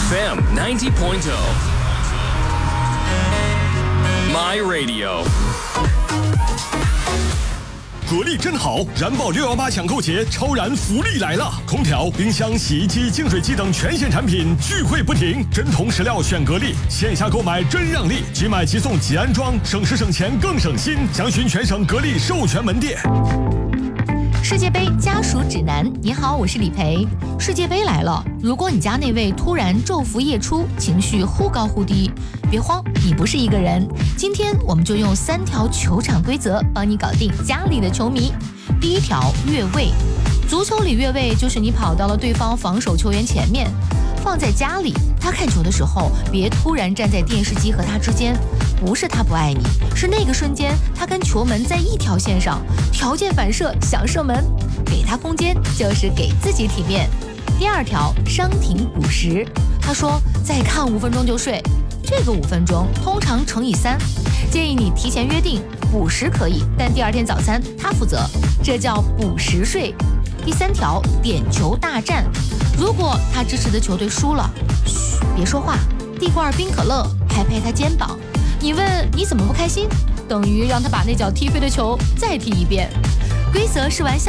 FM 90.0 My Radio。 格力真好，燃爆618抢购节，超燃福利来了！空调、冰箱、洗衣机、净水机等全线产品聚会不停，真铜实料选格力，线下购买真让利，即买即送即安装，省时省钱更省心。详询全省格力授权门店。 世界杯家属指南，你好，我是李培。世界杯来了，如果你家那位突然昼伏夜出，情绪忽高忽低，别慌，你不是一个人。今天我们就用3条球场规则帮你搞定家里的球迷。第1条，越位。足球里越位就是你跑到了对方防守球员前面。放在家里，他看球的时候，别突然站在电视机和他之间，不是他不爱你，是那个瞬间他跟球门在一条线上，条件反射想射门，给他空间就是给自己体面。第2条，伤停补时。他说再看5分钟就睡，这个5分钟通常乘以3，建议你提前约定，补时可以，但第2天早餐他负责，这叫补时睡。第3条，点球大战。如果他支持的球队输了，嘘，别说话，递罐冰可乐，拍拍他肩膀。你问你怎么不开心，等于让他把那脚踢飞的球再踢一遍。规则是玩笑。